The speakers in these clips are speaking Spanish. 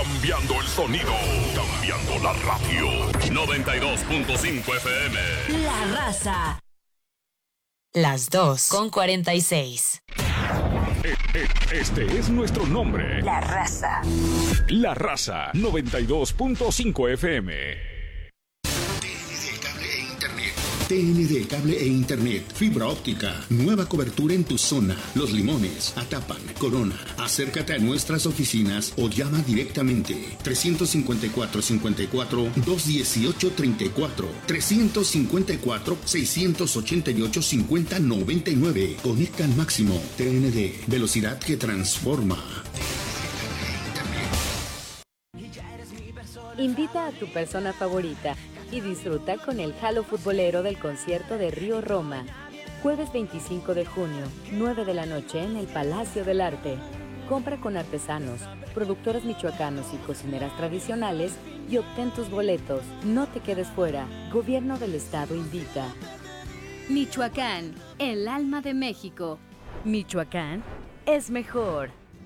Cambiando el sonido, cambiando la radio. 92.5 FM. La Raza. Las 2:46. Este es nuestro nombre. La Raza. La Raza 92.5 FM. TND Cable e Internet, fibra óptica, nueva cobertura en tu zona. Los Limones, Atapan, Corona. Acércate a nuestras oficinas o llama directamente. 354-54-218-34. 354-688-5099. Conecta al máximo. TND, velocidad que transforma. Invita a tu persona favorita y disfruta con el halo futbolero del concierto de Río Roma. Jueves 25 de junio, 9 de la noche en el Palacio del Arte. Compra con artesanos, productores michoacanos y cocineras tradicionales y obtén tus boletos. No te quedes fuera. Gobierno del Estado invita. Michoacán, el alma de México. Michoacán es mejor.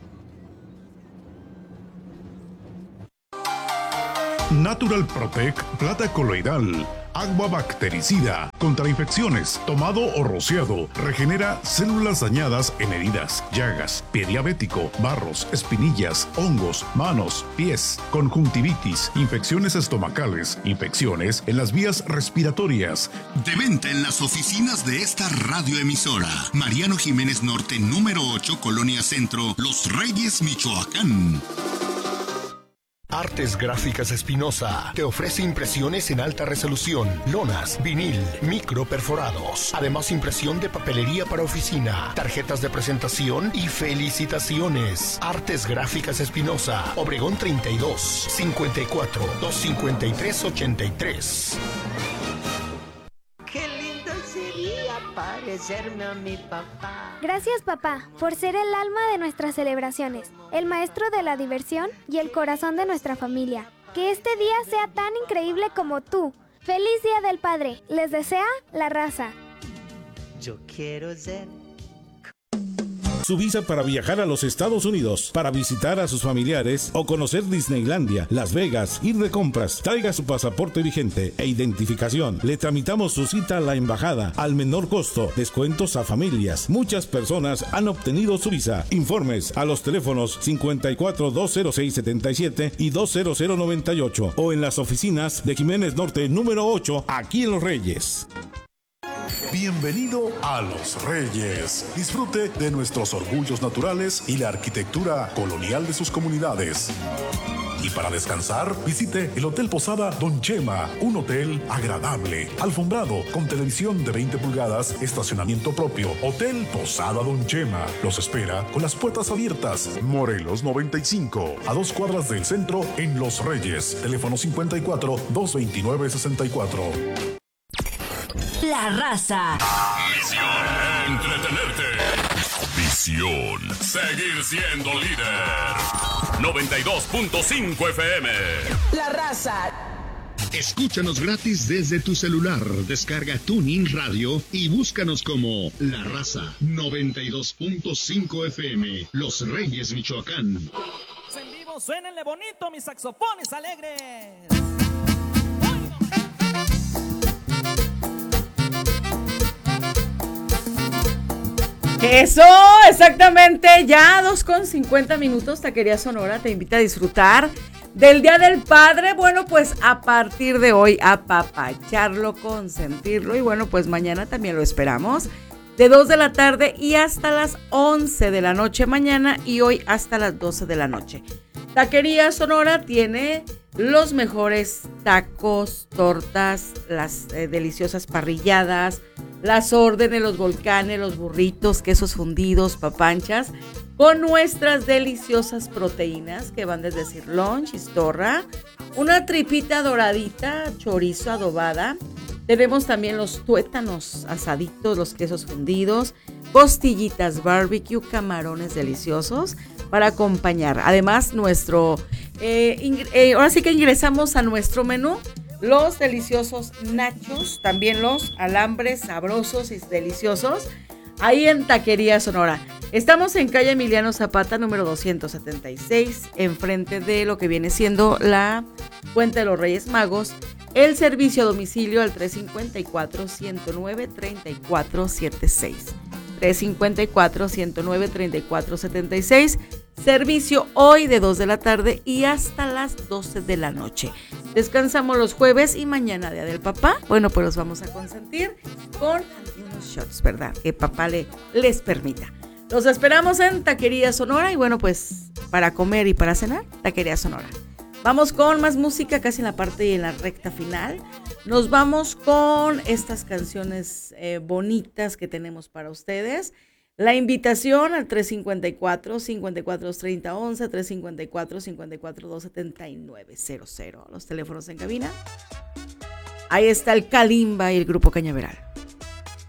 Natural Protect, plata coloidal, agua bactericida, contra infecciones, tomado o rociado, regenera células dañadas en heridas, llagas, pie diabético, barros, espinillas, hongos, manos, pies, conjuntivitis, infecciones estomacales, infecciones en las vías respiratorias. De venta en las oficinas de esta radioemisora. Mariano Jiménez Norte, número 8, Colonia Centro, Los Reyes, Michoacán. Artes Gráficas Espinosa te ofrece impresiones en alta resolución, lonas, vinil, microperforados. Además, impresión de papelería para oficina, tarjetas de presentación y felicitaciones. Artes Gráficas Espinosa, Obregón 32, 54 253 83. Qué lindo sería parecerme a mi papá. Gracias, papá, por ser el alma de nuestras celebraciones, el maestro de la diversión y el corazón de nuestra familia. Que este día sea tan increíble como tú. ¡Feliz Día del Padre! Les desea La Raza. Yo quiero ser... Su visa para viajar a los Estados Unidos, para visitar a sus familiares o conocer Disneylandia, Las Vegas, ir de compras. Traiga su pasaporte vigente e identificación. Le tramitamos su cita a la embajada al menor costo. Descuentos a familias. Muchas personas han obtenido su visa. Informes a los teléfonos 54-206-77 y 20098 o en las oficinas de Jiménez Norte número 8, aquí en Los Reyes. Bienvenido a Los Reyes. Disfrute de nuestros orgullos naturales y la arquitectura colonial de sus comunidades. Y para descansar, visite el Hotel Posada Don Chema, un hotel agradable, alfombrado, con televisión de 20 pulgadas, estacionamiento propio. Hotel Posada Don Chema los espera con las puertas abiertas. Morelos 95, a 2 cuadras del centro en Los Reyes. Teléfono 54-229-64. La Raza. Misión: entretenerte. Visión: seguir siendo líder. 92.5 FM. La Raza. Escúchanos gratis desde tu celular. Descarga TuneIn Radio y búscanos como La Raza 92.5 FM. Los Reyes, Michoacán. En vivo, suénenle bonito mis saxofones alegres. Eso, exactamente, ya 2:50, Taquería Sonora te invita a disfrutar del Día del Padre. Bueno, pues a partir de hoy, apapacharlo, consentirlo, y bueno, pues mañana también lo esperamos, de 2 de la tarde y hasta las 11 de la noche mañana, y hoy hasta las 12 de la noche. Taquería Sonora tiene los mejores tacos, tortas, las deliciosas parrilladas, las órdenes, los volcanes, los burritos, quesos fundidos, papanchas, con nuestras deliciosas proteínas que van desde sirloin, chistorra, una tripita doradita, chorizo adobada. Tenemos también los tuétanos asaditos, los quesos fundidos, costillitas barbecue, camarones deliciosos para acompañar. Además, nuestro, ahora sí que ingresamos a nuestro menú, los deliciosos nachos, también los alambres sabrosos y deliciosos, ahí en Taquería Sonora. Estamos en calle Emiliano Zapata, número 276, enfrente de lo que viene siendo la Fuente de los Reyes Magos. El servicio a domicilio al 354-109-3476. 354-109-3476. Servicio hoy de 2 de la tarde y hasta las 12 de la noche. Descansamos los jueves y mañana Día del Papá. Bueno, pues los vamos a consentir con unos shots, ¿verdad? Que papá les permita. Los esperamos en Taquería Sonora y bueno, pues para comer y para cenar, Taquería Sonora. Vamos con más música, casi en la parte y en la recta final. Nos vamos con estas canciones bonitas que tenemos para ustedes. La invitación al 354-5430-11, 354-54-279-00. Los teléfonos en cabina. Ahí está el Kalimba y el Grupo Cañaveral.